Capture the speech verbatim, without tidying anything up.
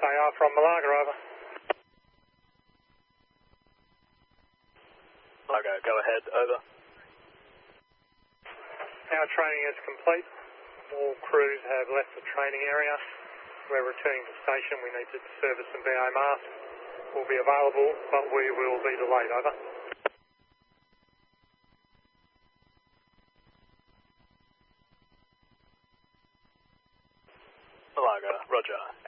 A R from Malaga, over. Malaga, go ahead, over. Our training is complete. All crews have left the training area. We're returning to station. We need to service some V O masks. Will be available, but we will be delayed, over. Malaga, roger.